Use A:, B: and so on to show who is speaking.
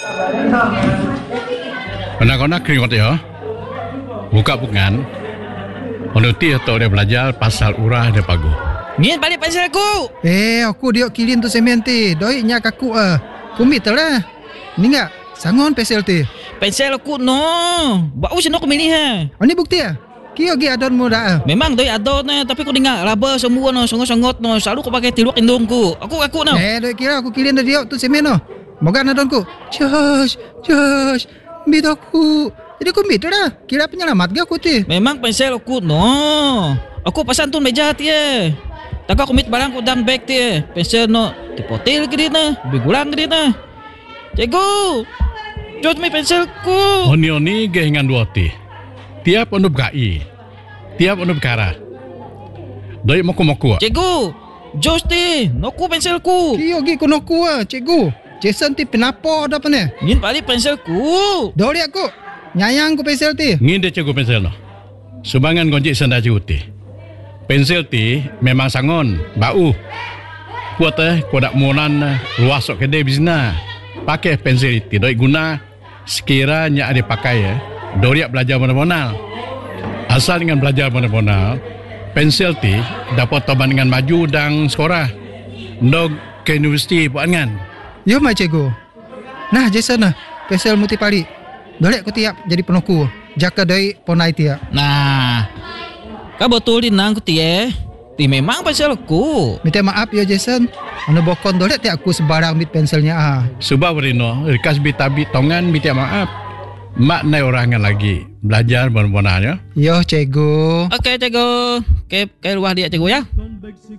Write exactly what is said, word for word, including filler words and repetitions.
A: Anak-anak keringat ya. Buka bukan. Menuti atau dia belajar pasal urah dia pagu.
B: Ngin balik pensel aku.
C: Eh, aku dia kilin tu semen ti. Doi nya kaku ah. Kumit lah. Ni enggak sangon pensel ti.
B: Pensel aku no. Bau sino aku milih ha.
C: Oh, ni bukti ah. Kio gi adon mo dah.
B: Memang doi adon na, tapi aku dengar raba semua no, songot-songot no. Selalu aku pakai tiluk indungku. Aku aku no.
C: Eh, doi kira aku kilin dia tu semen no. Moga adonku. Josh, Josh, mit aku. Jadi aku mit dah. Kira penyelamat ga aku ti.
B: Memang pensel aku no. Aku pasan tu meja ti eh. Tak aku mit barang ku dalam beg ti eh. Pensel no. Tipotil ke dia na. Bigulang ke dia na. Cikgu. Jod mi penselku.
A: Oni-oni gehingan dua ti. Tiap onu bekai. Tiap onu bekara. Doi moku-moku.
B: Cikgu. Jos ti. Noku penselku.
C: Kio gi kunoku ah, cikgu. Jason ti penapo dah pane.
B: Ngin balik penselku.
C: Doi aku. Nyayang ku pensel ti.
A: Ngin dia cikgu pensel no. Subangan gonjik senda cikgu ti. Pensel ti memang sangon, bau. Kuat eh, kuat nak monan luas sok kedai bisna. Pakai pensel itu, doi guna sekiranya ada pakai ya. Doi belajar mana-mana. Asal dengan belajar mana-mana, pensel ti dapat toban dengan maju dan sekolah. Dog ke universiti buat kan.
C: Yo mai cikgu. Nah, Jason nah, pensel muti pali. Doi aku tiap jadi penoku. Jaka doi ponai tiap.
B: Nah. Kau betul di nang ku ti eh. Ti memang pensel aku.
C: Minta maaf ya Jason. Anu bokon dole ti aku sebarang mit penselnya ah.
A: Sebab Rino, rikas bitabi tongan minta maaf. Mak nai orangan lagi belajar benar-benar ya.
C: Yo cikgu.
B: Okey cikgu. Ke ke luar dia cikgu ya.